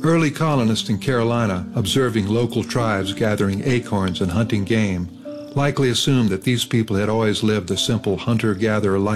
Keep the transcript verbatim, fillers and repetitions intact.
Early colonists in Carolina, observing local tribes gathering acorns and hunting game, likely assumed that these people had always lived a simple hunter-gatherer life.